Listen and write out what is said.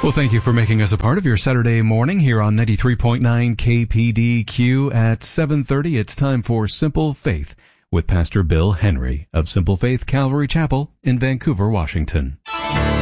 Well, thank you for making us a part of your Saturday morning here on 93.9 KPDQ at 7:30. It's time for Simple Faith with Pastor Bill Henry of Simple Faith Calvary Chapel in Vancouver, Washington.